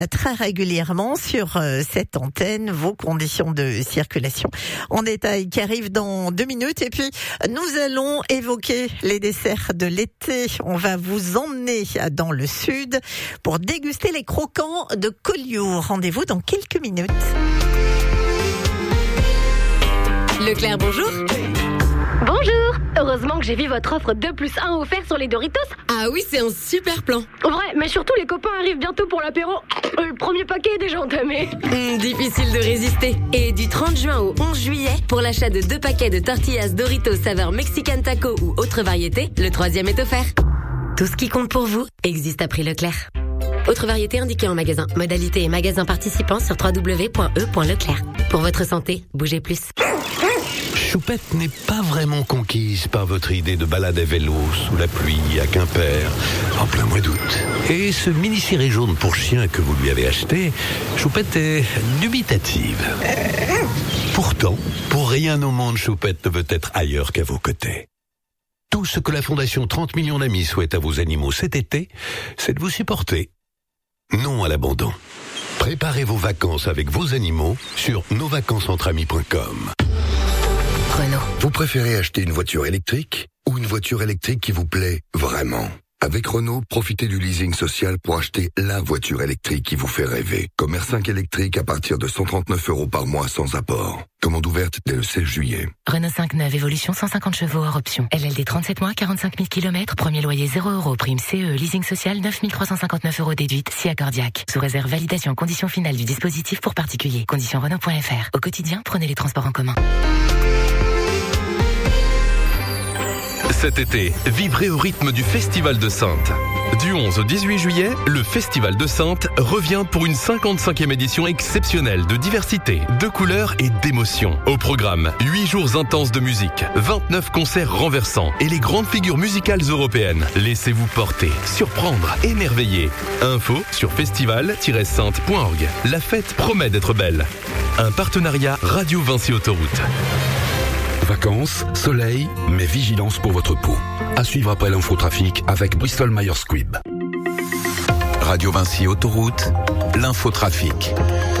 très régulièrement sur cette antenne vos conditions de circulation en détail qui arrivent dans 2 minutes. Et puis nous allons évoquer les desserts de l'été. On va vous emmener dans le sud pour déguster les croquants de Collioure. Rendez-vous dans quelques minutes. Leclerc, bonjour. Bonjour. Heureusement que j'ai vu votre offre 2+1 offert sur les Doritos. Ah oui, c'est un super plan. Vrai, mais surtout les copains arrivent bientôt pour l'apéro. Le premier paquet est déjà entamé. Difficile de résister. Et du 30 juin au 11 juillet, pour l'achat de 2 paquets de tortillas Doritos saveur Mexican Taco ou autre variété, le 3e est offert. Tout ce qui compte pour vous existe à prix Leclerc. Autre variété indiquée en magasin. Modalité et magasin participants sur www.e.leclerc. Pour votre santé, bougez plus. Choupette n'est pas vraiment conquise par votre idée de balade à vélo sous la pluie à Quimper en plein mois d'août. Et ce mini-ciré jaune pour chien que vous lui avez acheté, Choupette est dubitative. Pourtant, pour rien au monde, Choupette ne veut être ailleurs qu'à vos côtés. Tout ce que la Fondation 30 millions d'amis souhaite à vos animaux cet été, c'est de vous supporter. Non à l'abandon. Préparez vos vacances avec vos animaux sur nosvacancesentramis.com. Renault. Vous préférez acheter une voiture électrique ou une voiture électrique qui vous plaît vraiment ? Avec Renault, profitez du leasing social pour acheter la voiture électrique qui vous fait rêver. Comme R5 électrique à partir de 139 € par mois sans apport. Commande ouverte dès le 16 juillet. Renault 5 neuve, évolution 150 chevaux hors option. LLD 37 mois, 45 000 km, premier loyer 0 €, prime CE, leasing social 9 359 € déduite, si accordiaque. Sous réserve validation, conditions finales du dispositif pour particuliers. Conditions Renault.fr. Au quotidien, prenez les transports en commun. Cet été, vivrez au rythme du Festival de Saintes. Du 11 au 18 juillet, le Festival de Saintes revient pour une 55e édition exceptionnelle de diversité, de couleurs et d'émotions. Au programme, 8 jours intenses de musique, 29 concerts renversants et les grandes figures musicales européennes. Laissez-vous porter, surprendre, émerveiller. Info sur festival-sainte.org. La fête promet d'être belle. Un partenariat Radio Vinci Autoroute. Vacances, soleil, mais vigilance pour votre peau. À suivre après l'infotrafic avec Bristol Myers Squibb. Radio Vinci Autoroute, l'infotrafic.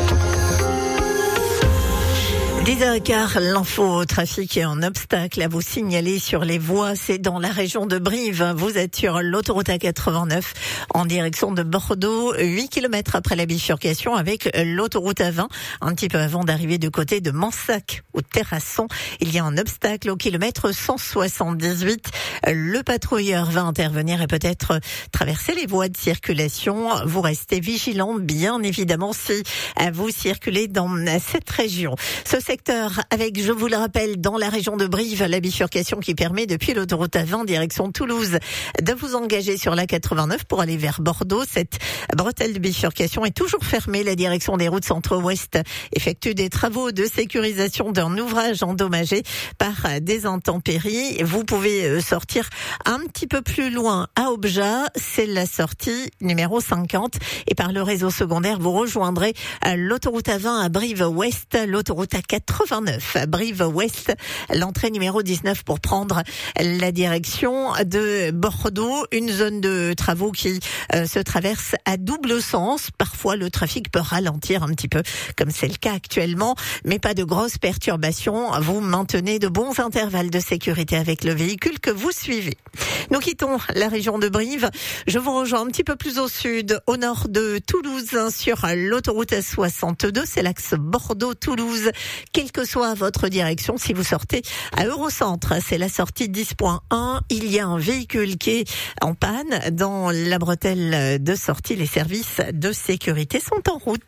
10h15, l'info trafic est en obstacle à vous signaler sur les voies. C'est dans la région de Brive. Vous êtes sur l'autoroute A89 en direction de Bordeaux, 8 km après la bifurcation avec l'autoroute A20. Un petit peu avant d'arriver du côté de Mansac ou Terrasson. Il y a un obstacle au kilomètre 178. Le patrouilleur va intervenir et peut-être traverser les voies de circulation. Vous restez vigilants, bien évidemment, si vous circulez dans cette région. Ce secteur avec, je vous le rappelle, dans la région de Brive, la bifurcation qui permet depuis l'autoroute A20 direction Toulouse de vous engager sur la 89 pour aller vers Bordeaux. Cette bretelle de bifurcation est toujours fermée. La direction des routes centre-ouest effectue des travaux de sécurisation d'un ouvrage endommagé par des intempéries. Vous pouvez sortir un petit peu plus loin à Objat, c'est la sortie numéro 50 et par le réseau secondaire vous rejoindrez l'autoroute A20 à Brive-Ouest, l'autoroute A89 à Brive-Ouest, l'entrée numéro 19 pour prendre la direction de Bordeaux, une zone de travaux qui se traverse à double sens. Parfois le trafic peut ralentir un petit peu comme c'est le cas actuellement, mais pas de grosses perturbations. Vous maintenez de bons intervalles de sécurité avec le véhicule que vous suivez. Nous quittons la région de Brive. Je vous rejoins un petit peu plus au sud, au nord de Toulouse, sur l'autoroute A62. C'est l'axe Bordeaux-Toulouse. Quelle que soit votre direction, si vous sortez à Eurocentre, c'est la sortie 10.1. Il y a un véhicule qui est en panne. Dans la bretelle de sortie, les services de sécurité sont en route.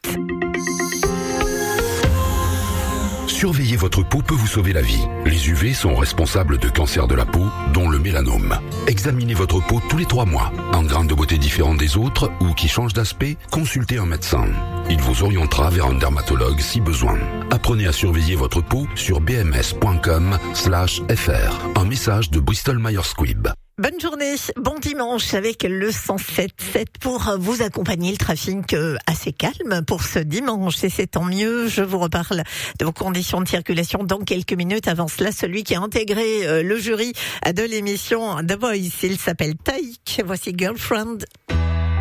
Surveiller votre peau peut vous sauver la vie. Les UV sont responsables de cancers de la peau, dont le mélanome. Examinez votre peau tous les 3 mois. Un grain de beauté différent des autres ou qui change d'aspect, consultez un médecin. Il vous orientera vers un dermatologue si besoin. Apprenez à surveiller votre peau sur bms.com/fr. Un message de Bristol Myers Squibb. Bonne journée, bon dimanche avec le 107.7 pour vous accompagner. Le trafic assez calme pour ce dimanche et c'est tant mieux. Je vous reparle de vos conditions de circulation dans quelques minutes. Avant cela, celui qui a intégré le jury de l'émission The Voice, il s'appelle Taïk. Voici Girlfriend.